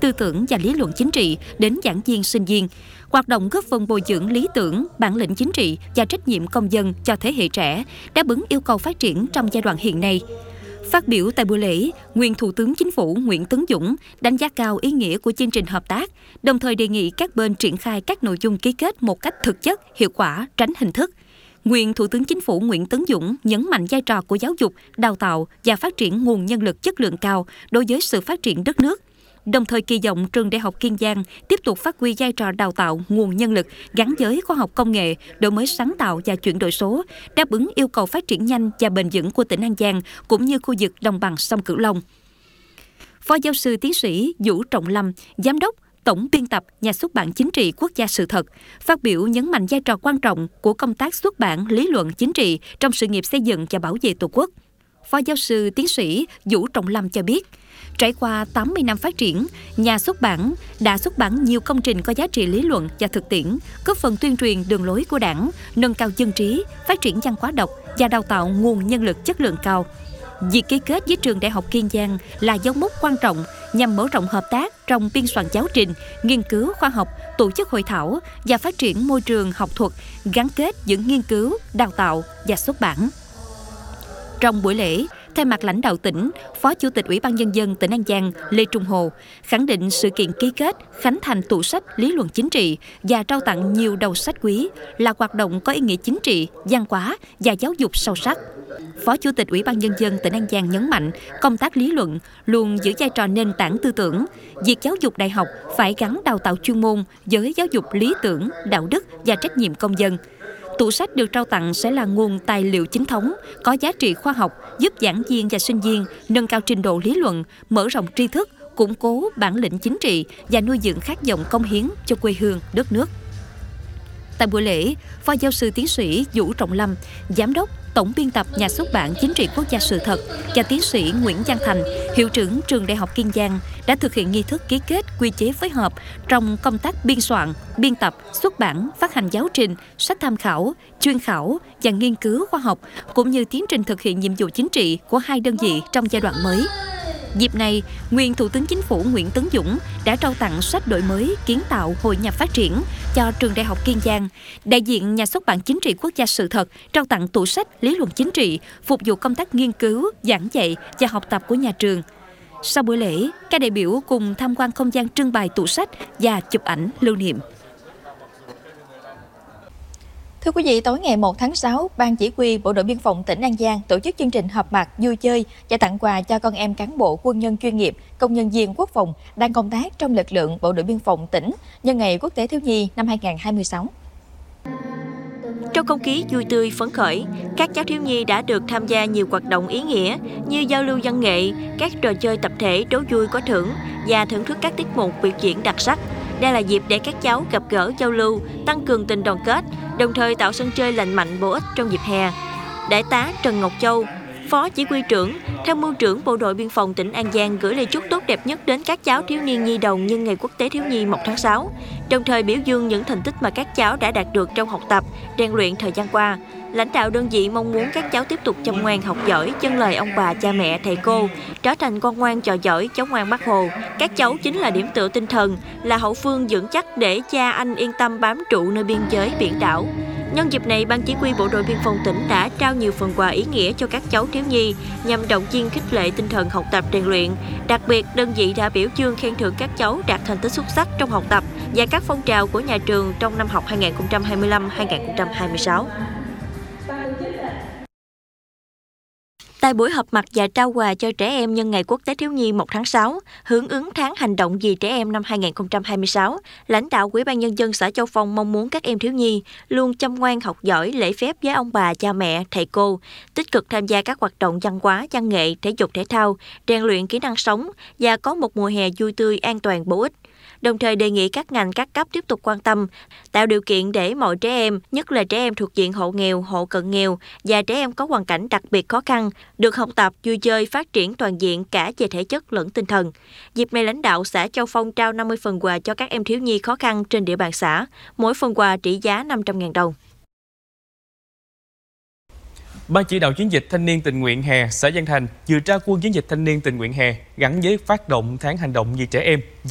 tư tưởng và lý luận chính trị đến giảng viên sinh viên. Hoạt động góp phần bồi dưỡng lý tưởng, bản lĩnh chính trị và trách nhiệm công dân cho thế hệ trẻ, đáp ứng yêu cầu phát triển trong giai đoạn hiện nay. Phát biểu tại buổi lễ, nguyên Thủ tướng Chính phủ Nguyễn Tấn Dũng đánh giá cao ý nghĩa của chương trình hợp tác, đồng thời đề nghị các bên triển khai các nội dung ký kết một cách thực chất, hiệu quả, tránh hình thức. Nguyên Thủ tướng Chính phủ Nguyễn Tấn Dũng nhấn mạnh vai trò của giáo dục, đào tạo và phát triển nguồn nhân lực chất lượng cao đối với sự phát triển đất nước. Đồng thời kỳ vọng Trường Đại học Kiên Giang tiếp tục phát huy vai trò đào tạo nguồn nhân lực gắn với khoa học công nghệ, đổi mới sáng tạo và chuyển đổi số, đáp ứng yêu cầu phát triển nhanh và bền vững của tỉnh An Giang cũng như khu vực đồng bằng sông Cửu Long. Phó giáo sư tiến sĩ Vũ Trọng Lâm, Giám đốc Tổng biên tập Nhà xuất bản Chính trị Quốc gia Sự thật, phát biểu nhấn mạnh vai trò quan trọng của công tác xuất bản lý luận chính trị trong sự nghiệp xây dựng và bảo vệ Tổ quốc. Phó giáo sư tiến sĩ Vũ Trọng Lâm cho biết, trải qua 80 năm phát triển, nhà xuất bản đã xuất bản nhiều công trình có giá trị lý luận và thực tiễn, góp phần tuyên truyền đường lối của Đảng, nâng cao dân trí, phát triển văn hóa đọc và đào tạo nguồn nhân lực chất lượng cao. Việc ký kết với Trường Đại học Kiên Giang là dấu mốc quan trọng nhằm mở rộng hợp tác trong biên soạn giáo trình, nghiên cứu khoa học, tổ chức hội thảo và phát triển môi trường học thuật gắn kết giữa nghiên cứu, đào tạo và xuất bản. Trong buổi lễ, thay mặt lãnh đạo tỉnh, Phó Chủ tịch Ủy ban Nhân dân tỉnh An Giang Lê Trung Hồ khẳng định sự kiện ký kết, khánh thành tủ sách lý luận chính trị và trao tặng nhiều đầu sách quý là hoạt động có ý nghĩa chính trị, văn hóa và giáo dục sâu sắc. Phó Chủ tịch Ủy ban Nhân dân tỉnh An Giang nhấn mạnh công tác lý luận luôn giữ vai trò nền tảng tư tưởng. Việc giáo dục đại học phải gắn đào tạo chuyên môn với giáo dục lý tưởng, đạo đức và trách nhiệm công dân. Tủ sách được trao tặng sẽ là nguồn tài liệu chính thống, có giá trị khoa học, giúp giảng viên và sinh viên nâng cao trình độ lý luận, mở rộng tri thức, củng cố bản lĩnh chính trị và nuôi dưỡng khát vọng cống hiến cho quê hương, đất nước. Tại buổi lễ, Phó giáo sư tiến sĩ Vũ Trọng Lâm, Giám đốc Tổng biên tập Nhà xuất bản Chính trị Quốc gia Sự thật và tiến sĩ Nguyễn Văn Thành, Hiệu trưởng Trường Đại học Kiên Giang đã thực hiện nghi thức ký kết quy chế phối hợp trong công tác biên soạn, biên tập, xuất bản, phát hành giáo trình, sách tham khảo, chuyên khảo và nghiên cứu khoa học, cũng như tiến trình thực hiện nhiệm vụ chính trị của hai đơn vị trong giai đoạn mới. Dịp này, nguyên Thủ tướng Chính phủ Nguyễn Tấn Dũng đã trao tặng sách đổi mới, kiến tạo, hội nhập phát triển cho Trường Đại học Kiên Giang. Đại diện Nhà xuất bản Chính trị Quốc gia Sự thật trao tặng tủ sách lý luận chính trị, phục vụ công tác nghiên cứu, giảng dạy và học tập của nhà trường. Sau buổi lễ, các đại biểu cùng tham quan không gian trưng bày tủ sách và chụp ảnh lưu niệm. Thưa quý vị, tối ngày 1 tháng 6, Ban Chỉ huy Bộ đội Biên phòng tỉnh An Giang tổ chức chương trình họp mặt vui chơi và tặng quà cho con em cán bộ quân nhân chuyên nghiệp, công nhân viên quốc phòng đang công tác trong lực lượng Bộ đội Biên phòng tỉnh nhân ngày Quốc tế Thiếu nhi năm 2026. Trong không khí vui tươi phấn khởi, các cháu thiếu nhi đã được tham gia nhiều hoạt động ý nghĩa như giao lưu văn nghệ, các trò chơi tập thể đố vui có thưởng và thưởng thức các tiết mục biểu diễn đặc sắc. Đây là dịp để các cháu gặp gỡ giao lưu, tăng cường tình đoàn kết, đồng thời tạo sân chơi lành mạnh bổ ích trong dịp hè. Đại tá Trần Ngọc Châu, Phó Chỉ huy trưởng, Tham mưu trưởng Bộ đội Biên phòng tỉnh An Giang gửi lời chúc tốt đẹp nhất đến các cháu thiếu niên nhi đồng nhân ngày Quốc tế Thiếu nhi 1 tháng 6, đồng thời biểu dương những thành tích mà các cháu đã đạt được trong học tập, rèn luyện thời gian qua. Lãnh đạo đơn vị mong muốn các cháu tiếp tục chăm ngoan học giỏi, vâng lời ông bà, cha mẹ, thầy cô, trở thành con ngoan trò giỏi, cháu ngoan Bác Hồ. Các cháu chính là điểm tựa tinh thần, là hậu phương vững chắc để cha anh yên tâm bám trụ nơi biên giới biển đảo. Nhân dịp này, Ban Chỉ huy Bộ đội Biên phòng tỉnh đã trao nhiều phần quà ý nghĩa cho các cháu thiếu nhi nhằm động viên khích lệ tinh thần học tập rèn luyện. Đặc biệt, đơn vị đã biểu dương khen thưởng các cháu đạt thành tích xuất sắc trong học tập và các phong trào của nhà trường trong năm học 2025-2026. Tại buổi họp mặt và trao quà cho trẻ em nhân ngày Quốc tế Thiếu nhi 1 tháng 6, hưởng ứng tháng hành động vì trẻ em năm 2026, lãnh đạo Ủy ban Nhân dân xã Châu Phong mong muốn các em thiếu nhi luôn chăm ngoan học giỏi, lễ phép với ông bà, cha mẹ, thầy cô, tích cực tham gia các hoạt động văn hóa, văn nghệ, thể dục thể thao, rèn luyện kỹ năng sống và có một mùa hè vui tươi, an toàn, bổ ích. Đồng thời đề nghị các ngành các cấp tiếp tục quan tâm, tạo điều kiện để mọi trẻ em, nhất là trẻ em thuộc diện hộ nghèo, hộ cận nghèo và trẻ em có hoàn cảnh đặc biệt khó khăn, được học tập, vui chơi, phát triển toàn diện cả về thể chất lẫn tinh thần. Dịp này, lãnh đạo xã Châu Phong trao 50 phần quà cho các em thiếu nhi khó khăn trên địa bàn xã, mỗi phần quà trị giá 500.000 đồng. Ban chỉ đạo chiến dịch thanh niên tình nguyện hè xã Giang Thành vừa ra quân chiến dịch thanh niên tình nguyện hè gắn với phát động tháng hành động vì trẻ em